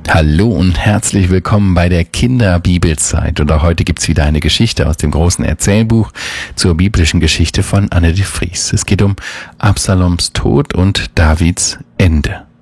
Hallo und herzlich willkommen bei der Kinderbibelzeit. Und auch heute gibt's wieder eine Geschichte aus dem großen Erzählbuch zur biblischen Geschichte von Anne de Vries. Es geht um Absaloms Tod und Davids Ende.